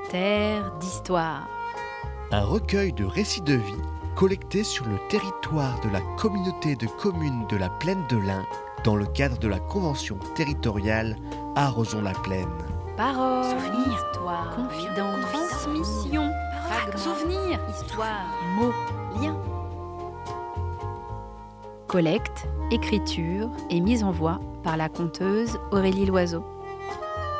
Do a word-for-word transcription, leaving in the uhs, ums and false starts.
Terre d'histoire. Un recueil de récits de vie collectés sur le territoire de la communauté de communes de la Plaine de l'Ain dans le cadre de la Convention territoriale Arrosons-la-Plaine. Parole, Souvenir, histoire, confidence, transmission, fragment, souvenir, histoire, mots, lien. collecte, écriture et mise en voix par la conteuse Aurélie Loiseau.